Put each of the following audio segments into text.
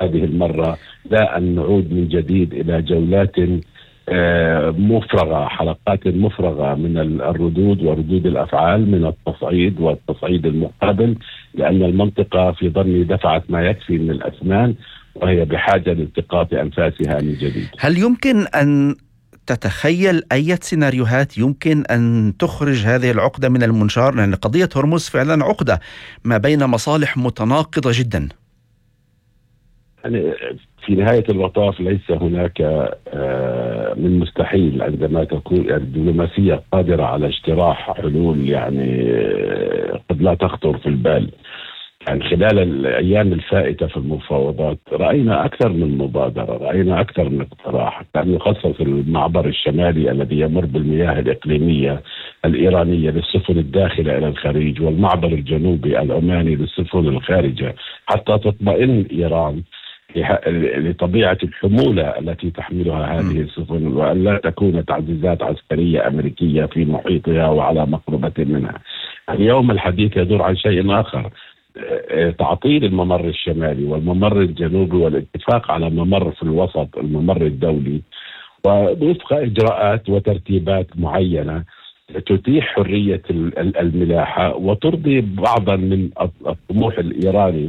هذه المرة لا أن نعود من جديد إلى جولات مفرغة، حلقات مفرغة من الردود وردود الأفعال من التصعيد والتصعيد المقابل، لأن المنطقة في ظني دفعت ما يكفي من الأثمان وهي بحاجة لالتقاط أنفاسها من جديد. هل يمكن أن تتخيل أي سيناريوهات يمكن أن تخرج هذه العقدة من المنشار؟ لأن قضية هرمز فعلا عقدة ما بين مصالح متناقضة جدا. يعني في نهاية المطاف ليس هناك من مستحيل عندما تكون الدبلوماسية قادرة على اجتراح حلول يعني قد لا تخطر في البال. يعني خلال الأيام الفائتة في المفاوضات رأينا أكثر من مبادرة، رأينا أكثر من اقتراح. كان يخصص المعبر الشمالي الذي يمر بالمياه الإقليمية الإيرانية للسفن الداخلة إلى الخليج، والمعبر الجنوبي العماني للسفن الخارجة، حتى تطمئن إيران لطبيعة الحمولة التي تحملها هذه السفن، وأن لا تكون تعزيزات عسكرية أمريكية في محيطها وعلى مقربة منها. اليوم الحديث يدور عن شيء آخر، تعطيل الممر الشمالي والممر الجنوبي والاتفاق على ممر في الوسط، الممر الدولي، ووفق إجراءات وترتيبات معينة تتيح حرية الملاحة وترضي بعضا من الطموح الإيراني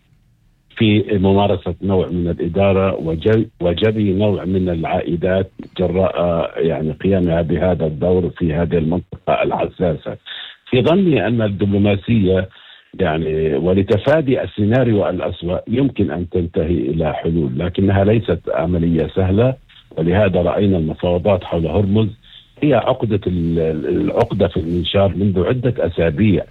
في ممارسة نوع من الإدارة وجري نوع من العائدات جراء يعني قيامها بهذا الدور في هذه المنطقة الحساسة. في ظني أن الدبلوماسية يعني ولتفادي السيناريو الأسوأ يمكن أن تنتهي إلى حلول، لكنها ليست عملية سهلة. ولهذا رأينا المفاوضات حول هرمز هي العقدة في المنشار منذ عدة أسابيع،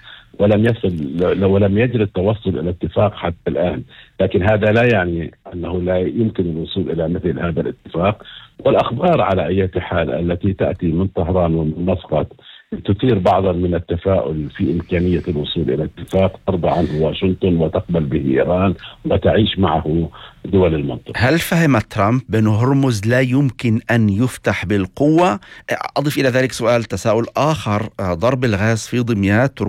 ولم يجري التوصل إلى اتفاق حتى الآن. لكن هذا لا يعني أنه لا يمكن الوصول إلى مثل هذا الاتفاق. والأخبار على أي حال التي تأتي من طهران ومن مسقط تثير بعضا من التفاؤل في إمكانية الوصول إلى اتفاق ترضى عنه واشنطن وتقبل به إيران وتعيش معه دول المنطقة. هل فهم ترامب بأن هرمز لا يمكن أن يفتح بالقوة؟ أضف إلى ذلك تساؤل آخر، ضرب الغاز في دمياط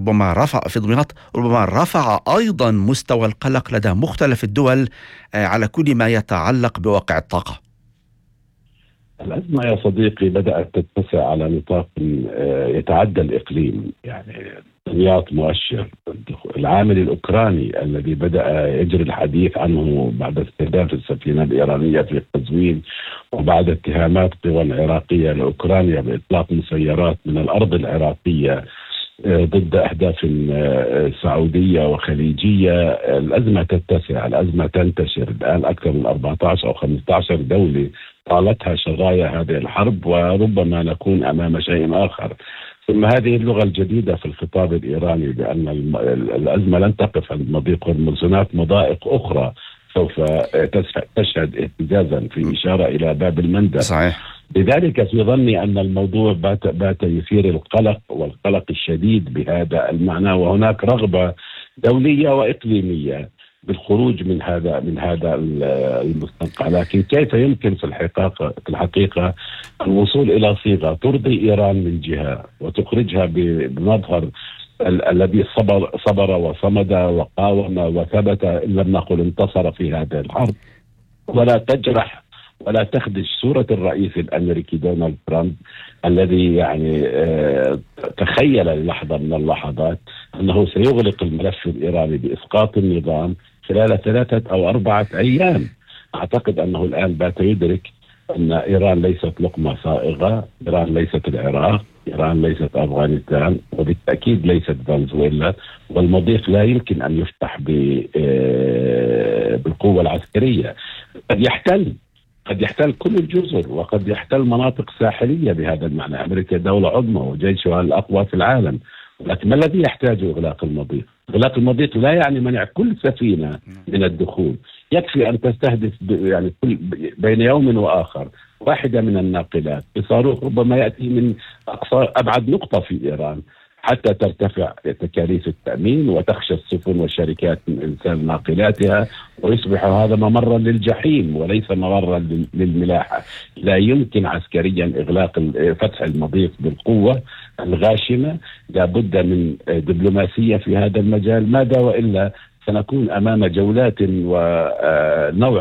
ربما رفع أيضا مستوى القلق لدى مختلف الدول على كل ما يتعلق بواقع الطاقة. الأزمة يا صديقي بدأت تتسع على نطاق يتعدى الإقليم. يعني دمياط مؤشر، العامل الأوكراني الذي بدأ يجري الحديث عنه بعد استهداف السفينة الإيرانية في قزوين وبعد اتهامات قوى عراقية لأوكرانيا بإطلاق مسيرات من الأرض العراقية ضد أهداف سعودية وخليجية. الأزمة تتسع، الأزمة تنتشر. الآن أكثر من 14 أو 15 دولة طالتها شظايا هذه الحرب، وربما نكون أمام شيء آخر. ثم هذه اللغة الجديدة في الخطاب الإيراني بأن الأزمة لن تقف عند مضيق هرمز، هناك مضائق أخرى سوف تشهد اهتزازا، في إشارة إلى باب المندب. صحيح. لذلك في ظني أن الموضوع بات يثير القلق والقلق الشديد بهذا المعنى، وهناك رغبة دولية وإقليمية بالخروج من هذا المستنقع. لكن كيف يمكن في الحقيقة الوصول إلى صيغة ترضي إيران من جهة وتخرجها بمظهر الذي صبر وصمد وقاوم وثبت، إن لم نقل انتصر في هذه الحرب، ولا تجرح ولا تخدش صورة الرئيس الأمريكي دونالد ترامب الذي يعني تخيل للحظة من اللحظات أنه سيغلق الملف الإيراني بإسقاط النظام خلال 3 أو 4 أيام. أعتقد أنه الآن بات يدرك أن إيران ليست لقمة صائغة، إيران ليست العراق، إيران ليست أفغانستان، وبالتأكيد ليست فنزويلا. والمضيق لا يمكن أن يفتح بالقوة العسكرية. قد يحتل كل الجزر، وقد يحتل مناطق ساحلية. بهذا المعنى أمريكا دولة عظمى وجيشها الأقوى في العالم. لكن ما الذي يحتاجه إغلاق المضيق؟ إغلاق المضيق لا يعني منع كل سفينة من الدخول. يكفي أن تستهدف يعني بين يوم وآخر واحدة من الناقلات بصاروخ ربما يأتي من أقصى أبعد نقطة في إيران حتى ترتفع تكاليف التأمين وتخشى السفن والشركات من إرسال ناقلاتها، ويصبح هذا ممرا للجحيم وليس ممرا للملاحة. لا يمكن عسكريا إغلاق فتح المضيق بالقوة الغاشمة. لا بد من دبلوماسية في هذا المجال، ماذا وإلا سنكون أمام جولات ونوع